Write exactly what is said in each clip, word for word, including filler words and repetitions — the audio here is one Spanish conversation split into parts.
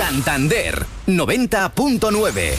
Santander noventa punto nueve.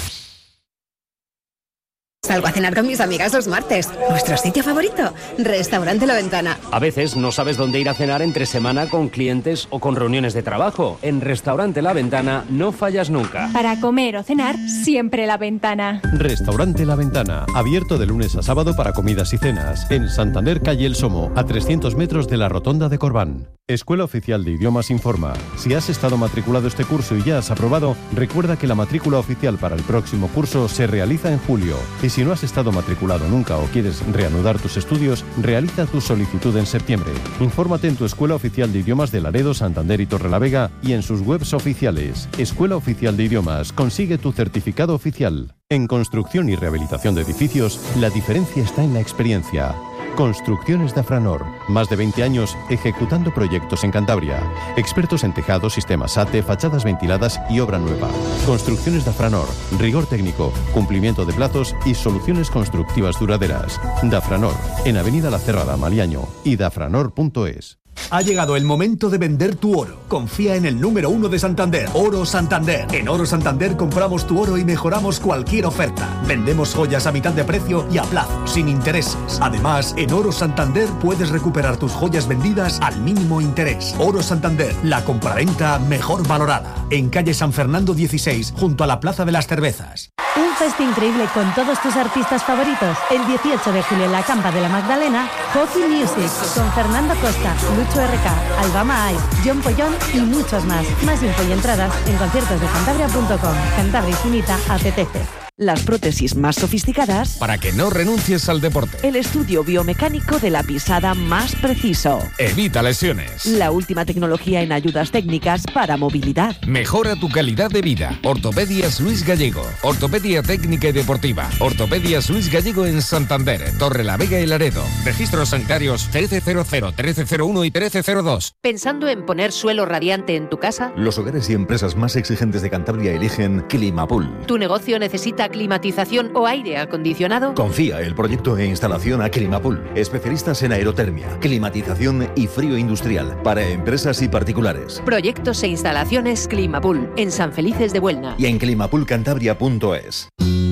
Salgo a cenar con mis amigas los martes. ¿Nuestro sitio favorito? Restaurante La Ventana. A veces no sabes dónde ir a cenar entre semana con clientes o con reuniones de trabajo. En Restaurante La Ventana no fallas nunca. Para comer o cenar, siempre La Ventana. Restaurante La Ventana, abierto de lunes a sábado para comidas y cenas. En Santander, calle El Somo, a trescientos metros de la Rotonda de Corbán. Escuela Oficial de Idiomas informa. Si has estado matriculado este curso y ya has aprobado, recuerda que la matrícula oficial para el próximo curso se realiza en julio. Y si no has estado matriculado nunca o quieres reanudar tus estudios, realiza tu solicitud en septiembre. Infórmate en tu Escuela Oficial de Idiomas de Laredo, Santander y Torrelavega y en sus webs oficiales. Escuela Oficial de Idiomas, consigue tu certificado oficial. En construcción y rehabilitación de edificios, la diferencia está en la experiencia. Construcciones Dafranor, más de veinte años ejecutando proyectos en Cantabria. Expertos en tejados, sistemas A T E, fachadas ventiladas y obra nueva. Construcciones Dafranor, rigor técnico, cumplimiento de plazos y soluciones constructivas duraderas. Dafranor, en Avenida La Cerrada, Maliaño y dafranor punto es. Ha llegado el momento de vender tu oro. Confía en el número uno de Santander, Oro Santander. En Oro Santander compramos tu oro y mejoramos cualquier oferta. Vendemos joyas a mitad de precio y a plazo, sin intereses. Además, en Oro Santander puedes recuperar tus joyas vendidas al mínimo interés. Oro Santander, la compraventa mejor valorada. En calle San Fernando dieciséis, junto a la Plaza de las Cervezas. Un fest increíble con todos tus artistas favoritos. El dieciocho de julio en la Campa de la Magdalena, Coffee Music, con Fernando Costa, Lucho R K, Albama Ice, John Pollón y muchos más. Más info y entradas en conciertos de cantabria punto com. Cantabria Infinita apetece. Las prótesis más sofisticadas para que no renuncies al deporte. El estudio biomecánico de la pisada más preciso. Evita lesiones. La última tecnología en ayudas técnicas para movilidad. Mejora tu calidad de vida. Ortopedias Luis Gallego. Ortopedia técnica y deportiva. Ortopedias Luis Gallego en Santander, Torrelavega y Laredo. Registros sanitarios trece cero cero, trece cero uno y trece cero dos. ¿Pensando en poner suelo radiante en tu casa? Los hogares y empresas más exigentes de Cantabria eligen Climapool. ¿Tu negocio necesita climatización o aire acondicionado? Confía el proyecto e instalación a Climapool. Especialistas en aerotermia, climatización y frío industrial para empresas y particulares. Proyectos e instalaciones Climapool en San Felices de Buelna y en climapool cantabria punto es.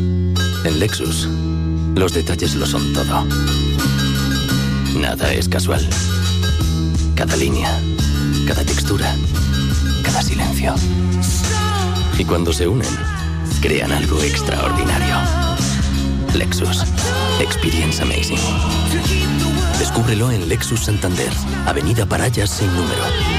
En Lexus, los detalles lo son todo. Nada es casual. Cada línea, cada textura, cada silencio. Y cuando se unen, crean algo extraordinario. Lexus. Experience amazing. Descúbrelo en Lexus Santander, Avenida Parayas sin número.